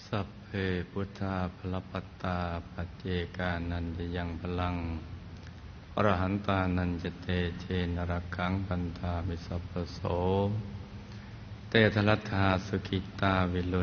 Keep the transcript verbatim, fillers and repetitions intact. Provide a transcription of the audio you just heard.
สัพเพพุทธาภลปัตตาปัจเจกานันจะยังพลังอรหันตานันจะเตเชนรักขังพันธามิสัพพโสเตทรัตถาสุขิตาวิลุ